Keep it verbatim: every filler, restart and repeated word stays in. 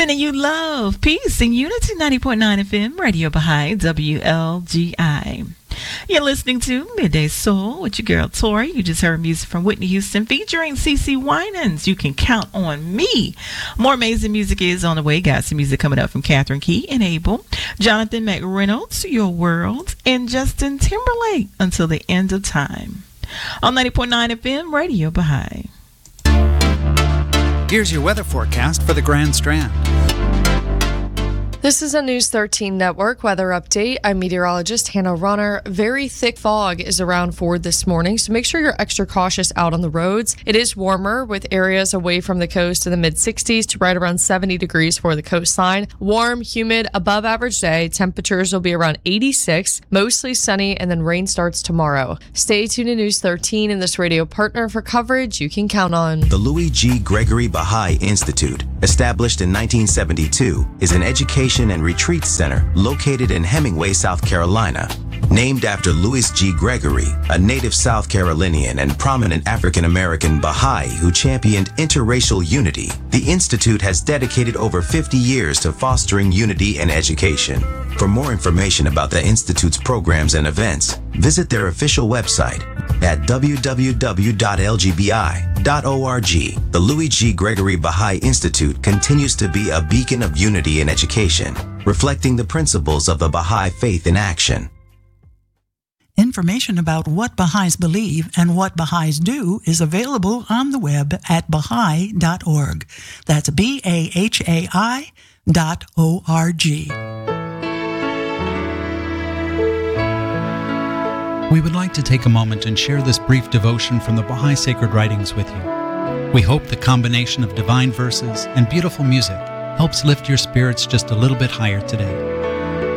Sending you love, peace, and unity. ninety point nine F M, Radio Baha'i, W L G I. You're listening to Midday Soul with your girl Tori. You just heard music from Whitney Houston featuring CeCe Winans. You can count on me. More amazing music is on the way. Got some music coming up from Catherine Key and Abel, Jonathan McReynolds, Your World, and Justin Timberlake until the end of time. On ninety point nine F M, Radio Baha'i. Here's your weather forecast for the Grand Strand. This is a News thirteen Network weather update. I'm meteorologist Hannah Runner. Very thick fog is around Ford this morning, so make sure you're extra cautious out on the roads. It is warmer with areas away from the coast in the mid sixties to right around seventy degrees for the coastline. Warm, humid, above average day. Temperatures will be around eighty-six, mostly sunny, and then rain starts tomorrow. Stay tuned to News thirteen and this radio partner for coverage you can count on. The Louis G. Gregory Baha'i Institute, established in nineteen seventy-two, is an education and retreat center located in Hemingway, South Carolina. Named after Louis G. Gregory, a native South Carolinian and prominent African-American Baha'i who championed interracial unity, the Institute has dedicated over fifty years to fostering unity and education. For more information about the Institute's programs and events, visit their official website at w w w dot l g b i dot org. The Louis G. Gregory Baha'i Institute continues to be a beacon of unity and education, reflecting the principles of the Baha'i faith in action. Information about what Baha'is believe and what Baha'is do is available on the web at baha'i dot org. That's B A H A I dot O R G. We would like to take a moment and share this brief devotion from the Baha'i Sacred Writings with you. We hope the combination of divine verses and beautiful music helps lift your spirits just a little bit higher today.